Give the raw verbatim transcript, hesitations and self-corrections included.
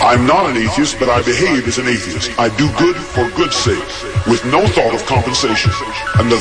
I'm not an atheist, but I behave as an atheist. I do good for good's sake, with no thought of compensation. And the